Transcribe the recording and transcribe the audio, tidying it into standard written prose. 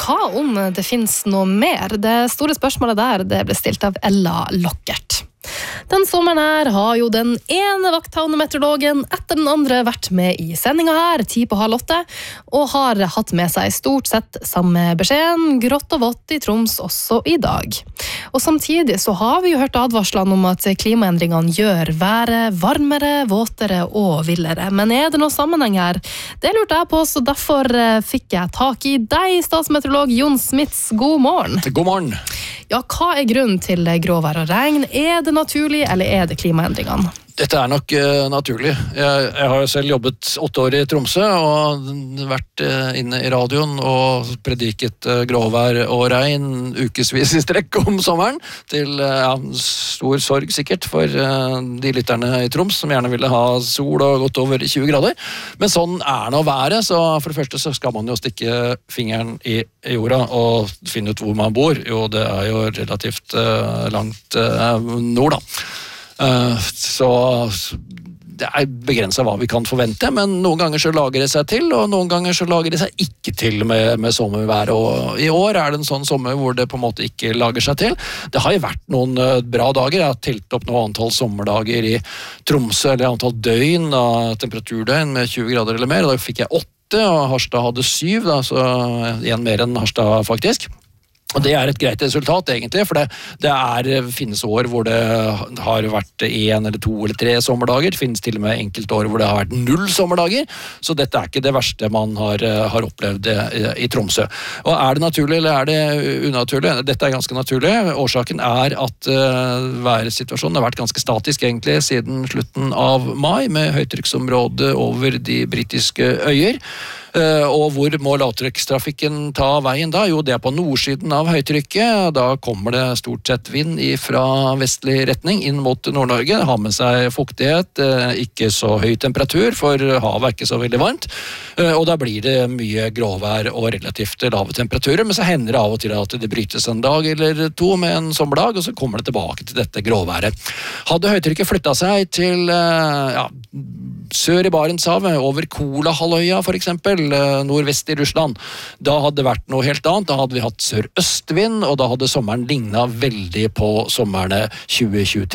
hva om det finnes noe mer? Det store spørsmålet der, det ble stilt av Ella Lockert. Den sommeren her har jo den ene vakthavnemeteorologen etter den andre vært med i sendinga her, 7:10, og har hatt med seg stort sett samme beskjeden, grått og vått i Troms også i dag. Og samtidig så har vi jo hørt advarslene om at klimaendringene gjør været varmere, våtere og villere. Men er det noe sammenheng her? Det lurte jeg på, så derfor fikk jeg tak i deg, statsmeteorolog Jon Smits. God morgen. God morgen. Ja, hva er grunnen til gråvær og regn? Er det naturlig, eller er det klimaendringene? Dette er nok naturlig. Jeg har jo selv jobbet 8 år i Tromsø og vært inne i radioen og prediket gråvær og regn ukesvis i strekk om sommeren, til stor sorg sikkert for de lytterne i Troms som gjerne ville ha sol og godt over 20 grader. Men sånn er nå været, så for det første så skal man jo stikke fingeren i jorda og finne ut hvor man bor. Jo, det er jo relativt langt nord da. Så det er begrenset hva vi kan forvente, men noen ganger så lager det seg til, og noen ganger så lager det seg ikke til med sommervær, og i år er det en sånn sommer hvor det på en måte ikke lager seg til. Det har jo vært noen bra dager. Jeg har telt opp noe antall sommerdager i Tromsø, eller antall døgn, temperaturdøgn med 20 grader eller mer, og da fikk jeg 8, og Harstad hadde 7, da, så igjen mer enn Harstad faktisk. Og det er et greit resultat egentlig, for det finnes år hvor det har vært 1 eller 2 eller 3 sommerdager. Det finnes til og med enkelte år hvor det har vært 0 sommerdager, så dette er ikke det verste man har opplevd i Tromsø. Og er det naturlig eller er det unaturlig? Dette er ganske naturlig. Årsaken er at værsituasjonen har vært ganske statisk egentlig siden slutten av mai, med høytrykksområde over de britiske øyer. Og hvor må lavtrykkstrafikken ta veien da? Jo, det er på nordsiden av høytrykket. Da kommer det stort sett vind fra vestlig retning inn mot Nord-Norge. Det har med seg fuktighet, ikke så høy temperatur, for havet er ikke så veldig varmt. Og da blir det mye gråvær og relativt lave temperaturer, men så hender det av og til at det brytes en dag eller 2 med en sommerdag, og så kommer det tilbake til dette gråværet. Hadde høytrykket flyttet seg til sør i Barentshavet, over Kolahalvøya for eksempel, nordvest i Russland, da hadde det vært noe helt annet. Da hadde vi hatt sør-østvind, og da hadde sommeren lignet veldig på sommerne 2023.